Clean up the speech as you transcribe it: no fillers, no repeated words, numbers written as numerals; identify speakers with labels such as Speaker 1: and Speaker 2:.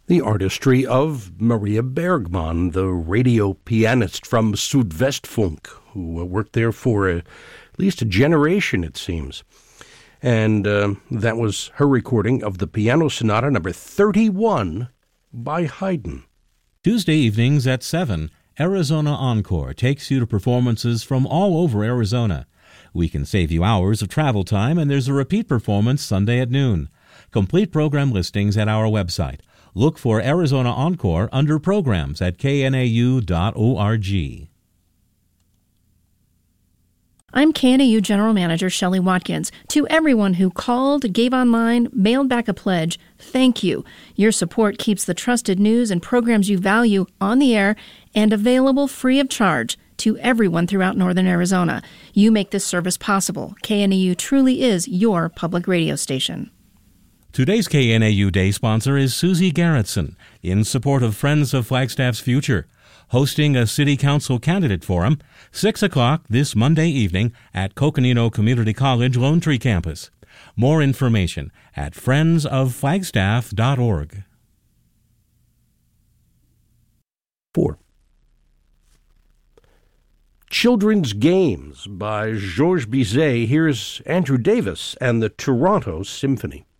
Speaker 1: The artistry of Maria Bergman, the radio pianist from Südwestfunk, who worked there for at least a generation, it seems. And that was her recording of the Piano Sonata number 31 by Haydn.
Speaker 2: Tuesday evenings at 7, Arizona Encore takes you to performances from all over Arizona. We can save you hours of travel time, and there's a repeat performance Sunday at noon. Complete program listings at our website. Look for Arizona Encore under Programs at knau.org.
Speaker 3: I'm KNAU General Manager Shelley Watkins. To everyone who called, gave online, mailed back a pledge, thank you. Your support keeps the trusted news and programs you value on the air and available free of charge to everyone throughout northern Arizona. You make this service possible. KNAU truly is your public radio station.
Speaker 2: Today's KNAU Day sponsor is Susie Garrettson, in support of Friends of Flagstaff's Future, hosting a City Council Candidate Forum, 6 o'clock this Monday evening at Coconino Community College Lone Tree Campus. More information at friendsofflagstaff.org.
Speaker 1: 4. Children's Games by Georges Bizet. Here's Andrew Davis and the Toronto Symphony.